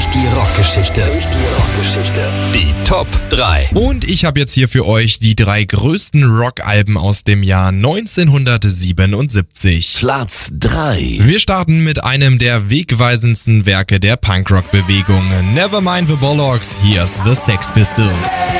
durch die Rockgeschichte. Die Top 3. Und ich habe jetzt hier für euch die 3 größten Rockalben aus dem Jahr 1977. Platz 3. Wir starten mit einem der wegweisendsten Werke der Punkrock-Bewegung. Nevermind the Bollocks, here's the Sex Pistols.